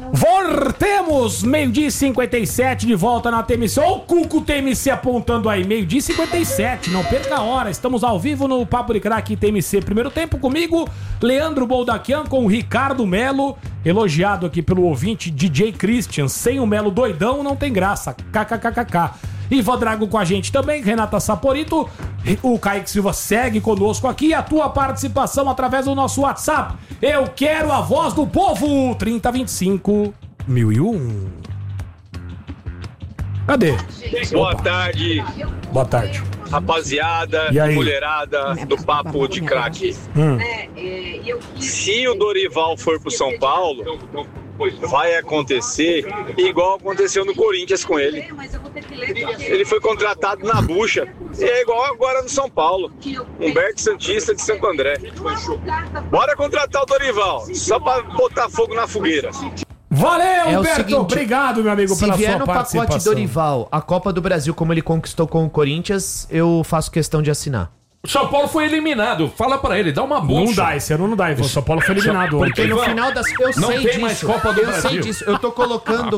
Voltemos, 12h57 de volta na TMC. Olha o Cuco TMC apontando aí, 12h57, não perca a hora. Estamos ao vivo no Papo de Craque TMC. Primeiro tempo comigo, Leandro Boldaquian com o Ricardo Melo, elogiado aqui pelo ouvinte DJ Christian. Sem o Melo doidão não tem graça, kkkk. Ivan Drago com a gente também, Renata Saporito. O Kaique Silva segue conosco aqui. A tua participação através do nosso WhatsApp. Eu quero a voz do povo. 3025-1001. Cadê? Boa tarde. Boa tarde. Rapaziada e mulherada do Papo de Craque. Se o Dorival for pro São Paulo, vai acontecer igual aconteceu no Corinthians com ele. Ele foi contratado na bucha e é igual agora no São Paulo. Humberto Santista de Santo André. Bora contratar o Dorival, só pra botar fogo na fogueira. Valeu, Humberto! Seguinte, obrigado, meu amigo, pela sua participação. Se vier no pacote Dorival a Copa do Brasil como ele conquistou com o Corinthians, eu faço questão de assinar. O São Paulo foi eliminado. Fala pra ele, dá uma bucha. Não dá, esse ano não dá. O São Paulo foi eliminado. Porque no final das... Eu não sei tem disso. mais Copa do Brasil. Eu sei disso. Eu tô colocando...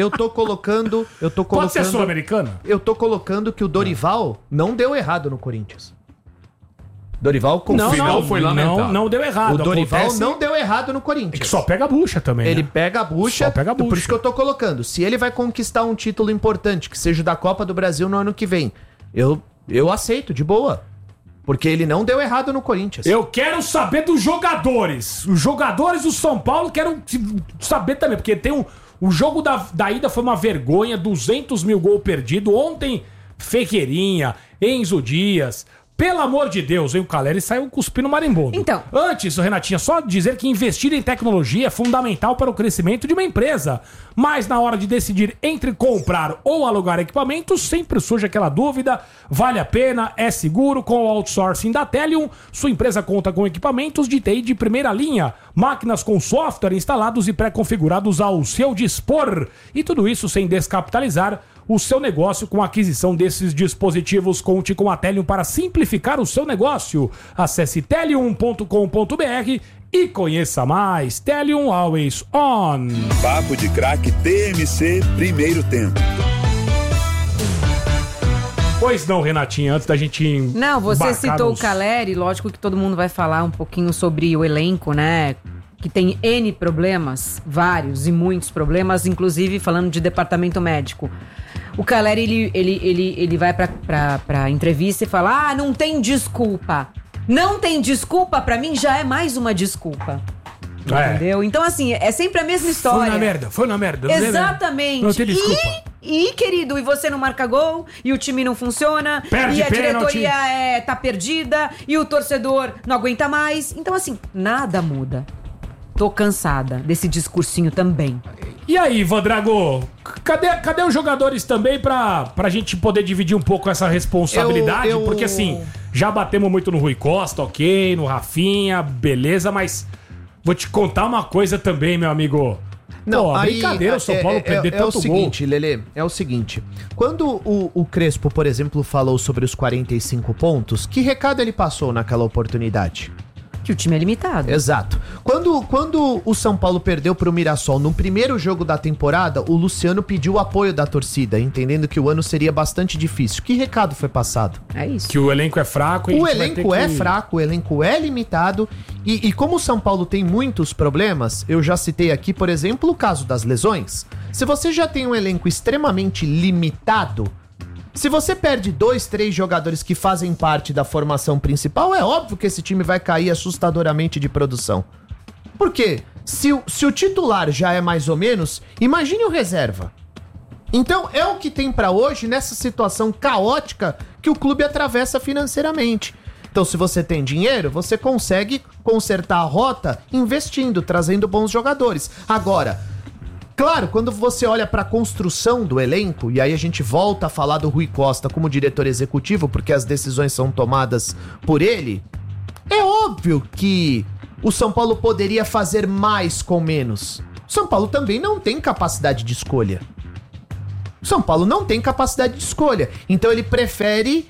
Pode ser sul-americana? Eu tô colocando que o Dorival não deu errado no Corinthians. Dorival foi lamentável. Não deu errado. O Dorival não deu errado no Corinthians. É que só pega a bucha também. Ele pega a bucha. Só pega a bucha. Por isso que eu tô colocando. Se ele vai conquistar um título importante, que seja da Copa do Brasil no ano que vem, eu aceito, de boa. Porque ele não deu errado no Corinthians. Eu quero saber dos jogadores. Os jogadores do São Paulo quero saber também. Porque tem o jogo da ida foi uma vergonha. 200 mil gols perdidos. Ontem, Ferreirinha, Enzo Dias... Pelo amor de Deus, hein? O Caleri saiu cuspindo marimbondo. Então. Antes, Renatinha, só dizer que investir em tecnologia é fundamental para o crescimento de uma empresa. Mas na hora de decidir entre comprar ou alugar equipamentos, sempre surge aquela dúvida. Vale a pena? É seguro? Com o outsourcing da Telium, sua empresa conta com equipamentos de TI de primeira linha, máquinas com software instalados e pré-configurados ao seu dispor. E tudo isso sem descapitalizar o seu negócio com a aquisição desses dispositivos. Conte com a Telium para simplificar o seu negócio. Acesse telium.com.br e conheça mais. Telium Always On. Papo de Craque TMC, primeiro tempo. Pois não, Renatinha, antes da gente... Não, você citou o Caleri, lógico que todo mundo vai falar um pouquinho sobre o elenco, né? Que tem N problemas, vários e muitos problemas, inclusive falando de departamento médico. O Caleri, ele vai pra entrevista e fala: não tem desculpa. Não tem desculpa, pra mim já é mais uma desculpa. Entendeu? Então, assim, é sempre a mesma história. Foi na merda. Exatamente. Não tem desculpa. E, querido, e você não marca gol, e o time não funciona, perde e a pênalti. diretoria tá perdida, e o torcedor não aguenta mais. Então, assim, nada muda. Tô cansada desse discursinho também. E aí, Ivan Drago, cadê os jogadores também pra gente poder dividir um pouco essa responsabilidade? Porque assim, já batemos muito no Rui Costa, ok, no Rafinha, beleza, mas vou te contar uma coisa também, meu amigo. Não, aí, brincadeira o São Paulo perder tanto gol. É o seguinte, Lelê, é o seguinte. Quando o Crespo, por exemplo, falou sobre os 45 pontos, que recado ele passou naquela oportunidade? Que o time é limitado. Exato. Quando o São Paulo perdeu pro Mirassol no primeiro jogo da temporada, o Luciano pediu o apoio da torcida, entendendo que o ano seria bastante difícil. Que recado foi passado? É isso. Que o elenco é fraco. O elenco é fraco, o elenco é limitado. E como o São Paulo tem muitos problemas, eu já citei aqui, por exemplo, o caso das lesões. Se você já tem um elenco extremamente limitado, se você perde 2, 3 jogadores que fazem parte da formação principal, é óbvio que esse time vai cair assustadoramente de produção. Por quê? Se o titular já é mais ou menos, imagine o reserva. Então é o que tem pra hoje nessa situação caótica que o clube atravessa financeiramente. Então, se você tem dinheiro, você consegue consertar a rota investindo, trazendo bons jogadores. Agora, claro, quando você olha para a construção do elenco, e aí a gente volta a falar do Rui Costa como diretor executivo, porque as decisões são tomadas por ele, é óbvio que o São Paulo poderia fazer mais com menos. O São Paulo também não tem capacidade de escolha. O São Paulo não tem capacidade de escolha. Então ele prefere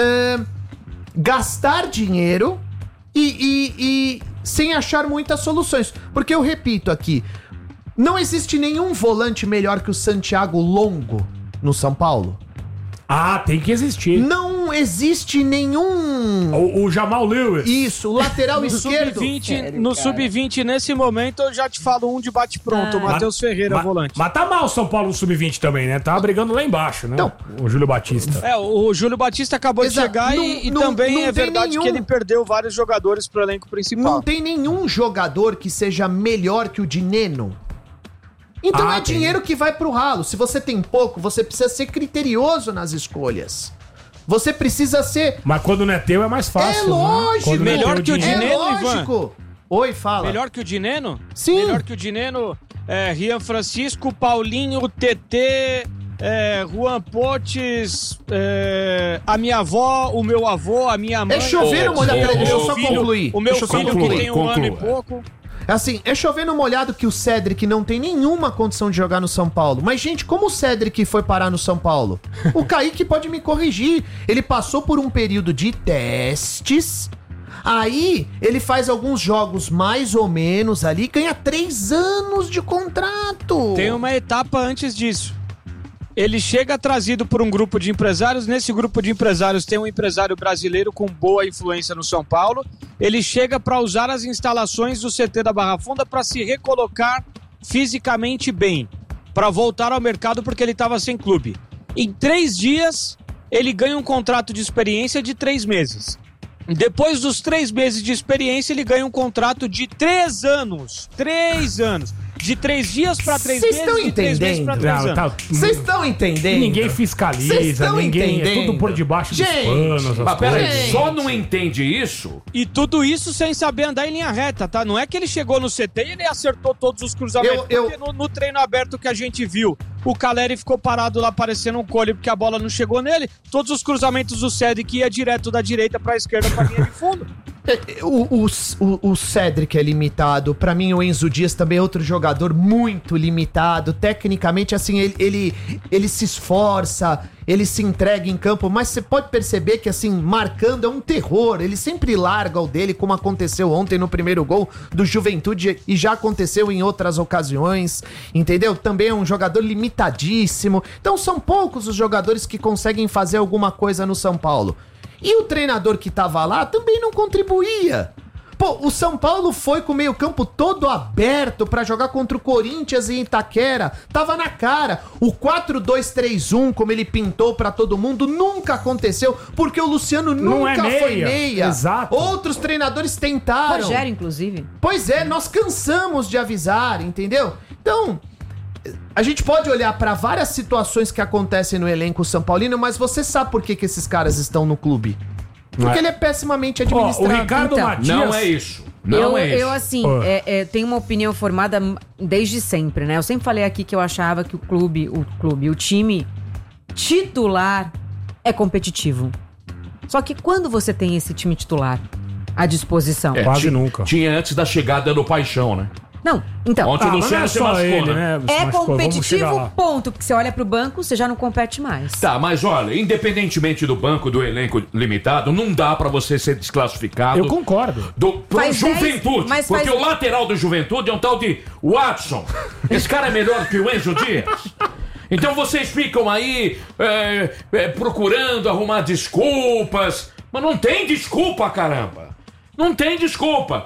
gastar dinheiro e sem achar muitas soluções. Porque eu repito aqui, Não existe nenhum volante melhor que o Santiago Longo no São Paulo? Ah, tem que existir. Não existe nenhum... O Jamal Lewis. Isso, o lateral esquerdo. No Sub-20, nesse momento, eu já te falo um de bate-pronto, o Matheus Ferreira, volante. Mas tá mal o São Paulo no Sub-20 também, né? Tá brigando lá embaixo, né? Então, o Júlio Batista. O Júlio Batista acabou de chegar e também é verdade que ele perdeu vários jogadores pro elenco principal. Não tem nenhum jogador que seja melhor que o Dineno. Então é dinheiro que vai pro ralo. Se você tem pouco, você precisa ser criterioso nas escolhas. Você precisa ser... Mas quando não é teu é mais fácil. É lógico. Né? Melhor que o Dineno, é lógico. Ivan. Oi, fala. Melhor que o Dineno? Sim. Melhor que o Dineno, Rian Francisco, Paulinho, TT, Juan Potes, a minha avó, o meu avô, a minha mãe... É chover no molhado. Peraí, deixa eu só concluir. O meu filho que tem um ano e pouco... Assim, é chover no molhado que o Cédric não tem nenhuma condição de jogar no São Paulo. Mas, gente, como o Cédric foi parar no São Paulo? O Kaique pode me corrigir. Ele passou por um período de testes. Aí, ele faz alguns jogos mais ou menos ali, ganha 3 anos de contrato. Tem uma etapa antes disso. Ele chega trazido por um grupo de empresários. Nesse grupo de empresários tem um empresário brasileiro com boa influência no São Paulo. Ele chega para usar as instalações do CT da Barra Funda para se recolocar fisicamente bem, para voltar ao mercado porque ele estava sem clube. Em 3 dias, ele ganha um contrato de experiência de 3 meses. Depois dos 3 meses de experiência, ele ganha um contrato de 3 anos. 3 anos. De 3 dias para 3 meses, estão de 3 meses para 3 anos. Vocês estão entendendo? Ninguém fiscaliza, ninguém... É tudo por debaixo dos panos. Mas peraí, só não entende isso? E tudo isso sem saber andar em linha reta, tá? Não é que ele chegou no CT e ele acertou todos os cruzamentos. Porque no treino aberto que a gente viu, o Caleri ficou parado lá parecendo um colhe porque a bola não chegou nele. Todos os cruzamentos do Cédric ia direto da direita pra esquerda pra linha de fundo. O Cédric é limitado. Pra mim, o Enzo Dias também é outro jogador muito limitado. Tecnicamente, assim, ele se esforça, ele se entrega em campo, mas você pode perceber que, assim, marcando é um terror. Ele sempre larga o dele, como aconteceu ontem no primeiro gol do Juventude e já aconteceu em outras ocasiões, entendeu? Também é um jogador limitadíssimo. Então, são poucos os jogadores que conseguem fazer alguma coisa no São Paulo. E o treinador que tava lá também não contribuía. Pô, o São Paulo foi com o meio-campo todo aberto pra jogar contra o Corinthians em Itaquera. Tava na cara. O 4-2-3-1, como ele pintou pra todo mundo, nunca aconteceu, porque o Luciano nunca foi meia. Exato. Outros treinadores tentaram. Rogério, inclusive. Pois é, nós cansamos de avisar, entendeu? Então... A gente pode olhar pra várias situações que acontecem no elenco São Paulino, mas você sabe por que esses caras estão no clube? Porque ele é pessimamente administrado. O Ricardo Então, Matias... Não é isso. Não é isso. Eu assim, tenho uma opinião formada desde sempre, né? Eu sempre falei aqui que eu achava que o time titular é competitivo. Só que quando você tem esse time titular à disposição... Quase nunca. Tinha antes da chegada do Paixão, né? Não, então... Ontem o Luciano se machucou, né? É competitivo, ponto. Porque você olha pro banco, você já não compete mais. Tá, mas olha, independentemente do banco, do elenco limitado, não dá pra você ser desclassificado. Eu concordo. Pro Juventude. Porque o lateral do Juventude é um tal de Watson. Esse cara é melhor que o Enzo Dias. Então vocês ficam aí procurando arrumar desculpas. Mas não tem desculpa, caramba. Não tem desculpa.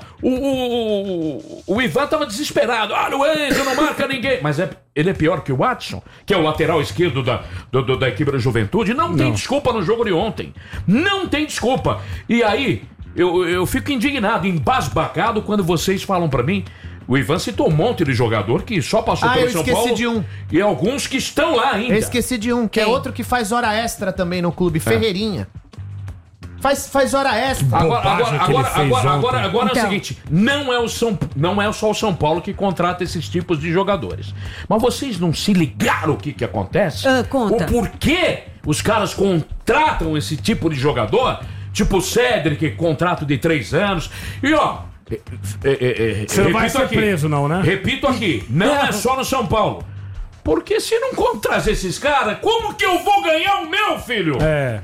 O Ivan tava desesperado. O Enzo não marca ninguém. Mas ele é pior que o Watson, que é o lateral esquerdo da equipe da Juventude. Não tem desculpa no jogo de ontem. Não tem desculpa. E aí, eu fico indignado, embasbacado, quando vocês falam pra mim. O Ivan citou um monte de jogador que só passou pelo São Paulo. Eu esqueci de um. E alguns que estão lá ainda. Eu esqueci de um, que é outro que faz hora extra também no clube, Ferreirinha. Faz hora extra. Agora é o seguinte, não é só o São Paulo que contrata esses tipos de jogadores. Mas vocês não se ligaram o que acontece? Conta. O porquê os caras contratam esse tipo de jogador? Tipo o Cédric, contrato de 3 anos. E ó... Você não vai ser preso não, né? Repito aqui, não é só no São Paulo. Porque se não trazer esses caras, como que eu vou ganhar o meu, filho?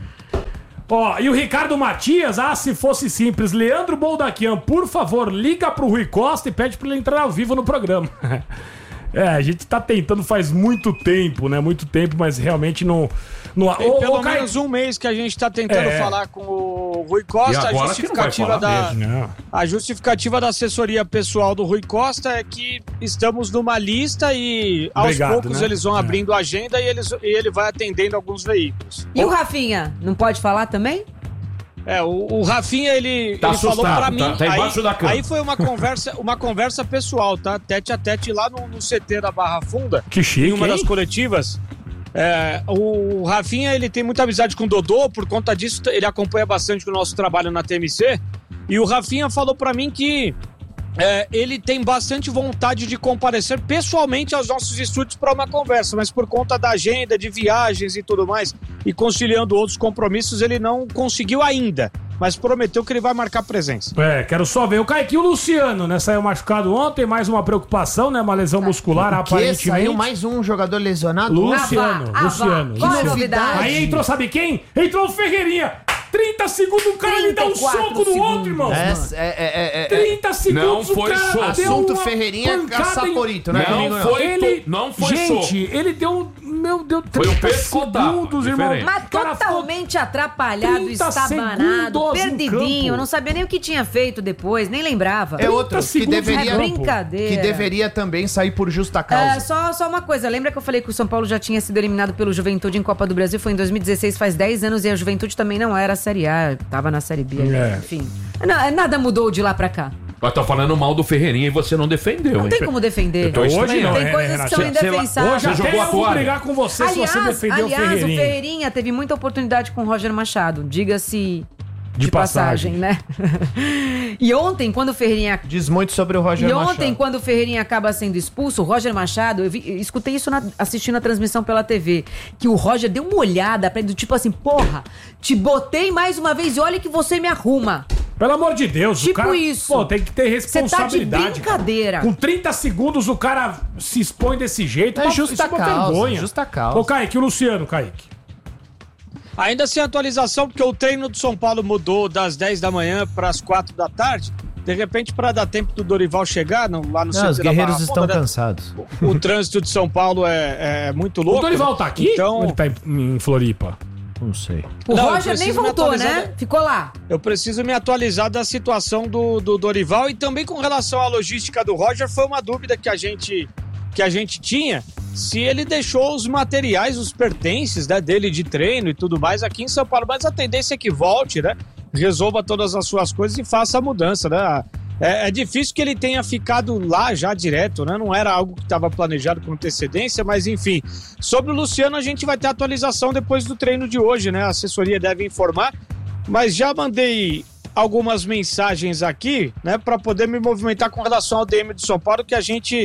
E o Ricardo Matias, se fosse simples, Leandro Boldaquian, por favor, liga pro Rui Costa e pede pra ele entrar ao vivo no programa. A gente tá tentando faz muito tempo, né? Muito tempo, mas realmente não... Tem pelo menos um mês que a gente tá tentando falar com o Rui Costa. A justificativa da assessoria pessoal do Rui Costa é que estamos numa lista e aos poucos eles vão abrindo a agenda e ele vai atendendo alguns veículos. E o Rafinha, não pode falar também? O Rafinha, ele falou pra mim. Tá embaixo da cama. Aí foi uma conversa pessoal, tá? Tete a tete lá no CT da Barra Funda. Que chique, em uma das coletivas. O Rafinha, ele tem muita amizade com o Dodô, por conta disso ele acompanha bastante o nosso trabalho na TMC, e o Rafinha falou pra mim que ele tem bastante vontade de comparecer pessoalmente aos nossos estúdios para uma conversa, mas por conta da agenda, de viagens e tudo mais, e conciliando outros compromissos, ele não conseguiu ainda, mas prometeu que ele vai marcar presença. Quero só ver. O Kaique e o Luciano, né? Saiu machucado ontem, mais uma preocupação, né? Uma lesão muscular, aparentemente. Saiu mais um jogador lesionado? Luciano. Qual é a novidade? Aí entrou, sabe quem? Entrou o Ferreirinha. 30 segundos o cara me dá um soco no outro, irmão. 30 segundos não foi o cara deu assunto Ferreirinha Caçaporito, né? Não foi soco. Gente, ele deu... Meu Deus, 30 segundos, irmão. Mas totalmente atrapalhado, estabanado, perdidinho. Não sabia nem o que tinha feito depois, nem lembrava. É outro que deveria... brincadeira. Que deveria também sair por justa causa. Só uma coisa, lembra que eu falei que o São Paulo já tinha sido eliminado pelo Juventude em Copa do Brasil? Foi em 2016, faz 10 anos, e a Juventude também não era a Série A, tava na Série B. Enfim, nada mudou de lá pra cá. Mas tá falando mal do Ferreirinha e você não defendeu. Não tem como defender. Hoje não. Tem coisas que são indefensáveis. Hoje até eu vou brigar com você se você defender o Ferreirinha. O Ferreirinha teve muita oportunidade com o Roger Machado. Diga-se de passagem, né? E ontem, quando o Ferreirinha... Diz muito sobre o Roger Machado. E ontem, quando o Ferreirinha acaba sendo expulso, o Roger Machado... Eu escutei isso assistindo a transmissão pela TV. Que o Roger deu uma olhada pra ele, do tipo assim... Porra, te botei mais uma vez e olha que você me arruma. Pelo amor de Deus, tipo o cara... isso. Pô, tem que ter responsabilidade. Você tá de brincadeira. Cara. Com 30 segundos o cara se expõe desse jeito. É justa causa. Vergonha. Justa causa. Ô, Kaique, o Luciano, Kaique. Ainda sem atualização, porque o treino do São Paulo mudou das 10 da manhã para as 4 da tarde. De repente, para dar tempo do Dorival chegar lá no centro da Barra Funda... Os guerreiros estão cansados. O trânsito de São Paulo é muito louco. O Dorival tá aqui? Então... Ou ele tá em Floripa? Não sei. O Roger nem voltou, né? Ficou lá. Eu preciso me atualizar da situação do Dorival e também com relação à logística do Roger, foi uma dúvida que a gente tinha, se ele deixou os materiais, os pertences, né, dele de treino e tudo mais aqui em São Paulo, mas a tendência é que volte, né? Resolva todas as suas coisas e faça a mudança, né? É difícil que ele tenha ficado lá já direto, né? Não era algo que estava planejado com antecedência, mas enfim. Sobre o Luciano, a gente vai ter atualização depois do treino de hoje, né? A assessoria deve informar, mas já mandei algumas mensagens aqui, né? Para poder me movimentar com relação ao DM de São Paulo, que a gente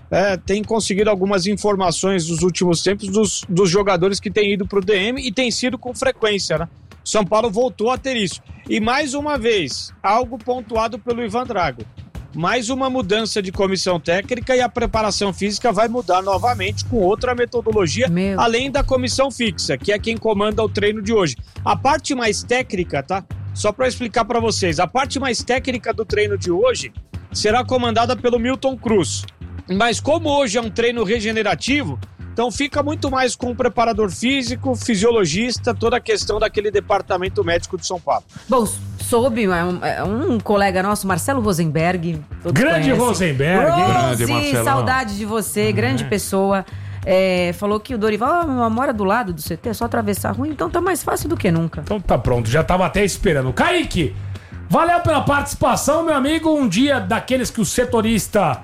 tem conseguido algumas informações nos últimos tempos dos jogadores que têm ido para o DM e tem sido com frequência, né? São Paulo voltou a ter isso. E mais uma vez, algo pontuado pelo Ivan Drago. Mais uma mudança de comissão técnica e a preparação física vai mudar novamente com outra metodologia, além da comissão fixa, que é quem comanda o treino de hoje. A parte mais técnica, tá? Só para explicar para vocês, a parte mais técnica do treino de hoje será comandada pelo Milton Cruz. Mas como hoje é um treino regenerativo, então fica muito mais com o preparador físico, fisiologista, toda a questão daquele departamento médico de São Paulo. Bom, soube um colega nosso, Marcelo Rosenberg. Grande Rosenberg. Grande Marcelo. Saudade de você, grande pessoa. Falou que o Dorival mora do lado do CT, é só atravessar a rua, então tá mais fácil do que nunca. Então tá pronto, já tava até esperando. Kaique, valeu pela participação, meu amigo. Um dia daqueles que o setorista...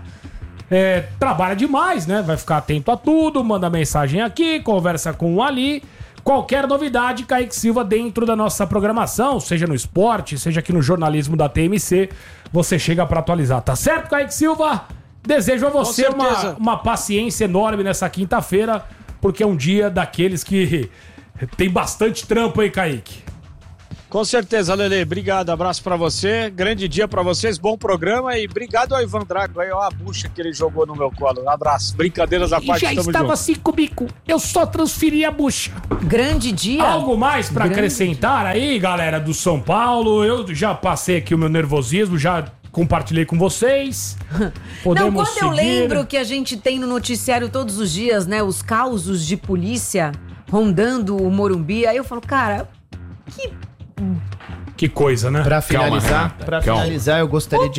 trabalha demais, né? Vai ficar atento a tudo, manda mensagem aqui, conversa com um ali. Qualquer novidade, Kaique Silva, dentro da nossa programação, seja no esporte, seja aqui no jornalismo da TMC, você chega pra atualizar, tá certo, Kaique Silva? Desejo a você uma paciência enorme nessa quinta-feira, porque é um dia daqueles que tem bastante trampo aí, Kaique. Com certeza, Lelê. Obrigado, abraço pra você. Grande dia pra vocês, bom programa e obrigado ao Ivan Drago aí, ó, a bucha que ele jogou no meu colo. Um abraço. Brincadeiras à parte, já estava assim comigo. Eu só transferi a bucha. Grande dia. Algo mais pra acrescentar aí, galera do São Paulo? Eu já passei aqui o meu nervosismo, já compartilhei com vocês. Podemos Não, quando eu seguir. lembro que a gente tem no noticiário todos os dias, né, os causos de polícia rondando o Morumbi, aí eu falo, cara, Que coisa, né? Pra Calma, finalizar, Renata, pra calma. finalizar, eu gostaria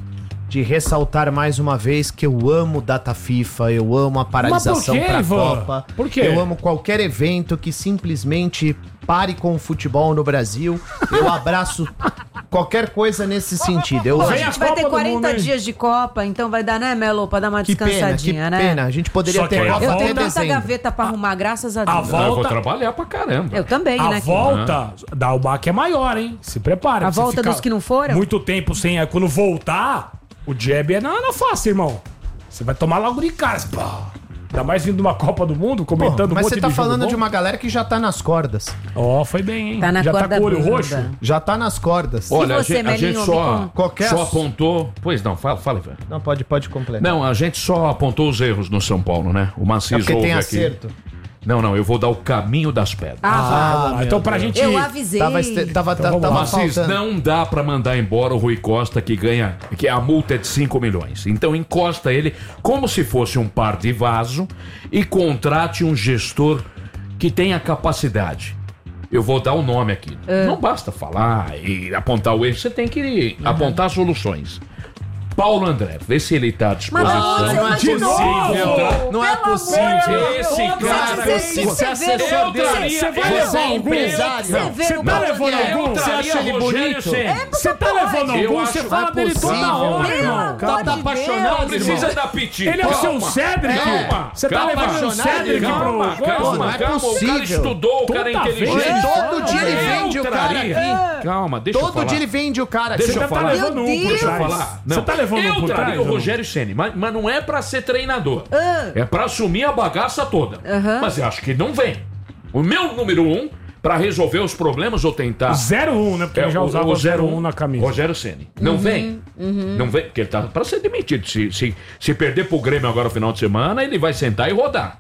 de ressaltar mais uma vez que eu amo data FIFA, eu amo a paralisação Mas por quê, pra Ivan? Copa. Por quê? Eu amo qualquer evento que simplesmente pare com o futebol no Brasil. Eu abraço qualquer coisa nesse sentido. Eu Pô, a Vem gente a vai Copa ter do 40 Mundo, hein? dias de Copa, então vai dar, né, Melo, pra dar uma que descansadinha, né? pena. A gente poderia Só que ter a Copa Eu volta tenho até tanta dezembro. gaveta pra arrumar, graças a Deus. A Eu vou volta, trabalhar pra caramba. Eu também, a né? volta da UBAC é maior, hein? Se prepara. A Você volta fica dos que não foram? Muito tempo sem... Quando voltar, o jab não é fácil, irmão. Você vai tomar logo de cara. Pá. Ainda mais vindo de uma Copa do Mundo, comentando Mas um monte você tá de jogo falando bom. de uma galera que já tá nas cordas. Ó, foi bem, hein? Tá na Já tá corda com o olho bamba. roxo? Já tá nas cordas. Olha, você, a Melinho, gente me só, conta. Qualquer só ass- apontou... Pois não, fala, velho. Não, pode completar. Não, a gente só apontou os erros no São Paulo, né? O É Macis porque ouve tem aqui. acerto. Não, eu vou dar o caminho das pedras. Ah, então pra gente... Eu avisei. Tava vamos lá. Macis, faltando. não dá pra mandar embora o Rui Costa que a multa é de 5 milhões. Então encosta ele como se fosse um par de vaso e contrate um gestor que tenha capacidade. Eu vou dar o nome aqui. Não basta falar e apontar o erro, você tem que apontar soluções. Paulo André, vê se ele tá à disposição. Mas não é possível. Não é possível. Esse cara... Esse assessor dele. Você vai levar algum? empresário. Você tá levando algum? Você acha ele bonito? Você tá levando Eu algum? acho Você fala dele toda possível. hora, Pelo irmão. amor Tá de apaixonado, Deus. Precisa dar piti. Ele é o seu Cedric? É. Você tá Calma, levando o apaixonado, Cedric calma, pro... Pô, não é O cara possível. estudou, o cara é Toda inteligente. vez. Todo dia ele Eu vende o cara traria. aqui. Calma, deixa eu Todo falar. dia ele vende o cara aqui. Deixa Você eu tá falar. levando um por Deus. trás. falar. Você tá levando um eu por traria trás? o ou não? Rogério Ceni, mas não é pra ser treinador. É pra assumir a bagaça toda. Mas eu acho que não vem. O meu número 1, pra resolver os problemas ou tentar... 0-1, né? Porque ele já usava o 0-1 na camisa. Rogério Ceni. Não vem. Não vem, porque ele tá pra ser demitido. Se perder pro Grêmio agora no final de semana, ele vai sentar e rodar.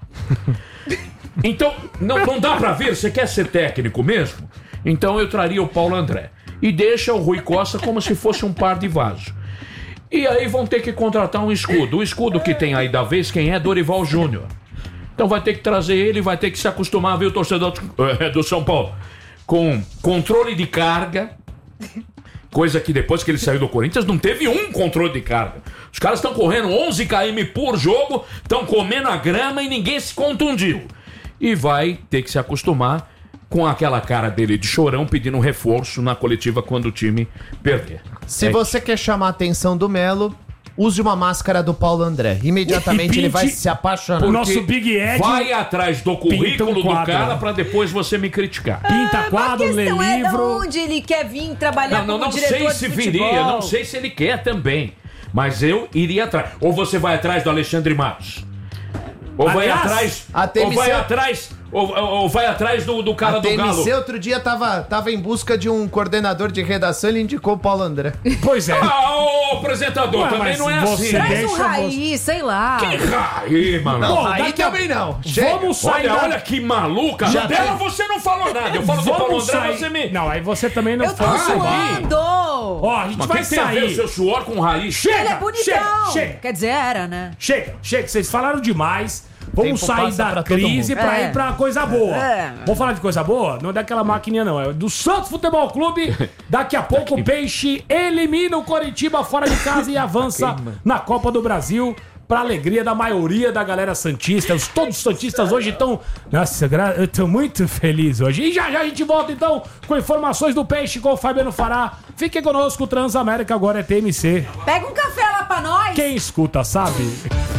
Então, não dá pra ver. Você quer ser técnico mesmo? Então eu traria o Paulo André. E deixa o Rui Costa como se fosse um par de vaso. E aí vão ter que contratar um escudo. O escudo que tem aí da vez, quem é? Dorival Júnior. Então vai ter que trazer ele, vai ter que se acostumar, viu, torcedor do São Paulo, com controle de carga, coisa que depois que ele saiu do Corinthians não teve um controle de carga. Os caras estão correndo 11 km por jogo, estão comendo a grama e ninguém se contundiu. E vai ter que se acostumar com aquela cara dele de chorão pedindo um reforço na coletiva quando o time perder. Se você quer chamar a atenção do Melo, use uma máscara do Paulo André. Imediatamente E ele vai pinte se apaixonar. o nosso Big Ed Vai atrás do currículo do quadro. cara pra depois você me criticar. Pinta quadro, A lê questão é de livro. onde ele quer vir trabalhar como Não diretor sei de se futebol. viria, não sei se ele quer também. Mas eu iria atrás. Ou você vai atrás do Alexandre Matos. Ou vai Aliás, atrás. a TMC Ou vai atrás. Ou vai atrás do cara A do Galo. TMC outro dia tava em busca de um coordenador de redação, ele indicou o Paulo André. Pois é. Ah, ô apresentador, Ué, também mas não é você assim. Traz Deixa um raiz, sei lá. Aí, mano. Bom, Aí daqui a- também não. Chega. Vamos sair Olha, da... olha que maluca. Já Dela tem. você não falou nada. Eu falo do Paulo Vamos André, sair... você me... Não, aí você também não Eu tô fala. suando. Ó, a gente Mas vai quem tem a ver o sair. seu suor com raiz? Chega, Ele é bonitão. chega. Quer dizer, era, né? Chega, vocês falaram demais. Vamos Tempo sair passa da pra todo crise mundo. pra É. ir pra coisa boa. É. Vamos falar de coisa boa? Não é daquela maquininha, não. É do Santos Futebol Clube. Daqui a pouco o Peixe elimina o Coritiba fora de casa e avança na Copa do Brasil. Pra alegria da maioria da galera santista. Todos os santistas hoje estão... Nossa, eu tô muito feliz hoje. E já a gente volta então com informações do Peixe com o Fabiano Fará. Fiquem conosco, Transamérica agora é TMC. Pega um café lá pra nós. Quem escuta sabe.